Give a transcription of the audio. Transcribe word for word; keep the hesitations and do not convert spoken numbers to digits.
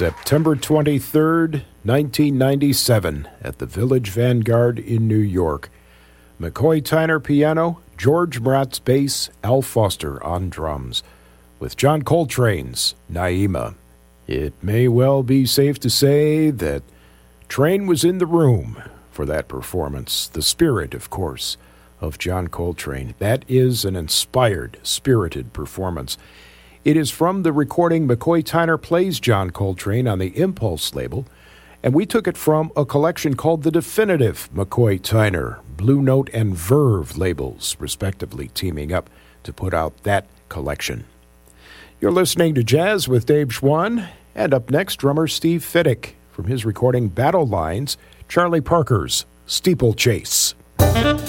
September twenty-third, nineteen ninety-seven, at the Village Vanguard in New York. McCoy Tyner piano, George Mraz bass, Al Foster on drums, with John Coltrane's Naima. It may well be safe to say that Train was in the room for that performance. The spirit, of course, of John Coltrane. That is an inspired, spirited performance. It is from the recording McCoy Tyner Plays John Coltrane on the Impulse label, and we took it from a collection called The Definitive McCoy Tyner, Blue Note and Verve labels, respectively, teaming up to put out that collection. You're listening to Jazz with Dave Schwann, and up next, drummer Steve Fiddick from his recording Battle Lines, Charlie Parker's Steeplechase.